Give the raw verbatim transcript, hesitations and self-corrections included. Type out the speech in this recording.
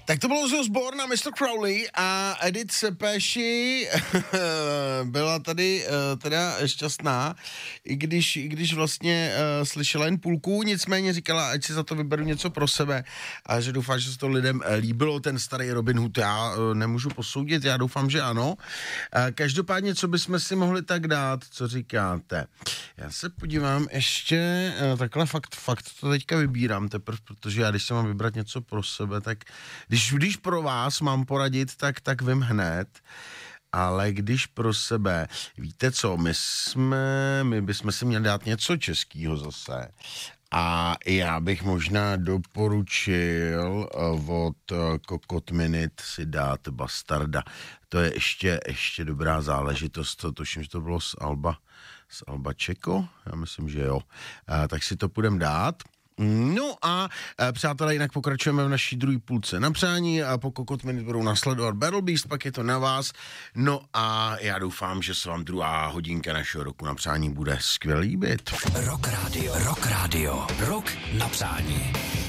Tak to bylo z Osborne a mister Crowley a Edith Sepeši byla tady uh, teda šťastná, i když, i když vlastně uh, slyšela jen půlku, nicméně říkala, ať si za to vyberu něco pro sebe a že doufám, že se to lidem líbilo, ten starý Robin Hood, já uh, nemůžu posoudit, já doufám, že ano. Uh, každopádně, co bychom si mohli tak dát, co říkáte? Já se podívám ještě, uh, takhle fakt, fakt to teďka vybírám teprve, protože já, když se mám vybrat něco pro sebe, tak Když, když pro vás mám poradit, tak, tak vím hned, ale když pro sebe, víte co, my jsme, my bychom si měli dát něco českýho zase a já bych možná doporučil od Kokot Minute si dát Bastarda. To je ještě, ještě dobrá záležitost, to tuším, že to bylo z Alba, z Alba Čeko, já myslím, že jo, a, tak si to půjdem dát. No a e, přátelé, jinak pokračujeme v naší druhé půlce na přání a po Kokot Minute budou nasledovat Battle Beast, pak je to na vás. No a já doufám, že se vám druhá hodinka našeho roku na přání bude skvěle líbit. Rock Radio, Rock Radio, Rock na přání.